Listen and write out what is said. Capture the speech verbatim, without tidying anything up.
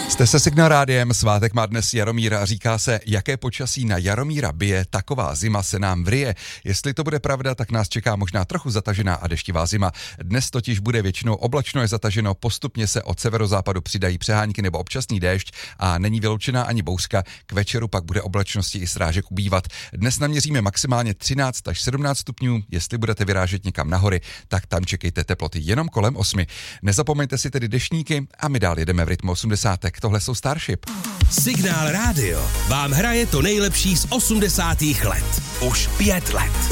Jste se Signál rádiem, svátek má dnes Jaromír a říká se, jaké počasí na Jaromíra bije, taková zima se nám vryje. Jestli to bude pravda, tak nás čeká možná trochu zatažená a deštivá zima. Dnes totiž bude většinou oblačno je zataženo, postupně se od severozápadu přidají přehánky nebo občasný déšť a není vyloučená ani bouřka. K večeru pak bude oblačnosti i srážek ubývat. Dnes naměříme maximálně třináct až sedmnáct stupňů, jestli budete vyrážet někam na hory, tak tam čekejte teploty jenom kolem osmi. Nezapomeňte si tedy deštníky a my dál jedeme v rytmu osmdesátek. Tohle jsou Starship. Signál rádio vám hraje to nejlepší z osmdesátých let. Už pět let.